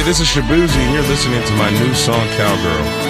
Hey, this is Shabuzi, and you're listening to my new song, Cowgirl.